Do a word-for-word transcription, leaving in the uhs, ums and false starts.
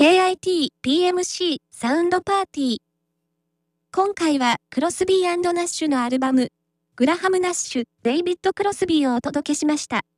ケーアイティーピーエムシー サウンドパーティー。今回はクロスビー&ナッシュのアルバム、グラハム・ナッシュ、デイビッド・クロスビーをお届けしました。